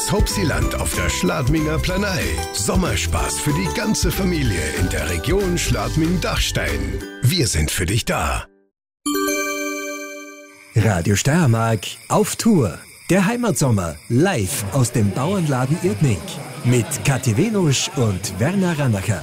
das Hauptseeland auf der Schladminger Planei. Sommerspaß für die ganze Familie in der Region Schladming-Dachstein. Wir sind für dich da. Radio Steiermark auf Tour. Der Heimatsommer live aus dem Bauernladen Irtning. Mit Kathi Venusch und Werner Randacher.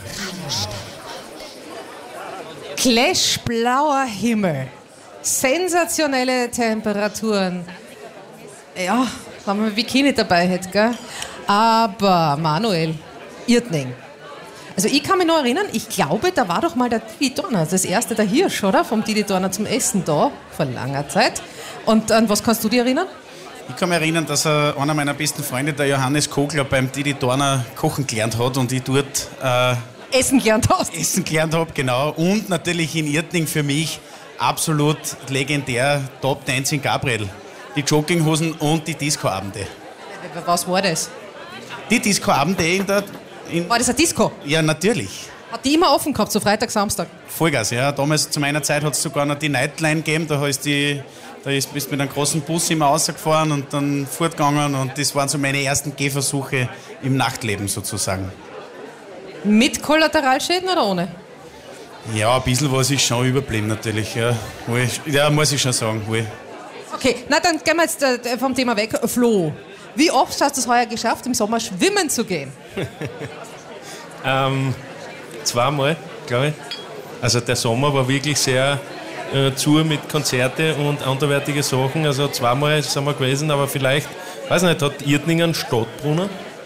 Clashblauer Himmel. Sensationelle Temperaturen. Ja, wenn man ein Bikini dabei hätte, gell? Aber Manuel, Irtning. Also ich kann mich noch erinnern, ich glaube, da war doch mal der Didi Donner, das erste, der Hirsch, oder? Vom Didi Donner zum Essen da, vor langer Zeit. Und an was kannst du dich erinnern? Ich kann mich erinnern, dass einer meiner besten Freunde, der Johannes Kogler, beim Didi Donner kochen gelernt hat und ich dort Essen gelernt hast. Essen gelernt habe, genau. Und natürlich in Irtning für mich absolut legendär Top 1 in Gabriel. Die Jogginghosen und die Discoabende. Was war das? Die Discoabende War das eine Disco? Ja, natürlich. Hat die immer offen gehabt, so Freitag, Samstag? Vollgas, ja. Damals zu meiner Zeit hat es sogar noch die Nightline gegeben. Bist du mit einem großen Bus immer rausgefahren und dann fortgegangen. Und das waren so meine ersten Gehversuche im Nachtleben sozusagen. Mit Kollateralschäden oder ohne? Ja, ein bisschen was ist schon überblieben natürlich. Ja, muss ich schon sagen. Okay, na dann gehen wir jetzt vom Thema weg. Flo, wie oft hast du es heuer geschafft, im Sommer schwimmen zu gehen? Zweimal, glaube ich. Also der Sommer war wirklich sehr zu mit Konzerte und anderweitige Sachen. Also zweimal sind wir gewesen, aber vielleicht, weiß nicht, hat Irtning einen Stadtbrunnen?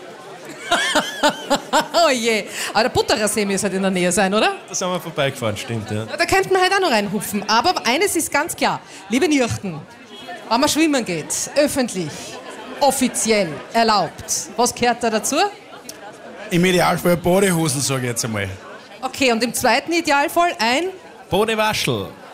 Oh je, aber der Butterer See müsste halt in der Nähe sein, oder? Da sind wir vorbeigefahren, stimmt, ja. Da könnten wir halt auch noch reinhupfen. Aber eines ist ganz klar, liebe Nirchten, wenn man schwimmen geht, öffentlich, offiziell, erlaubt, was gehört da dazu? Im Idealfall Badehosen, sage ich jetzt einmal. Okay, und im zweiten Idealfall ein Badewaschel.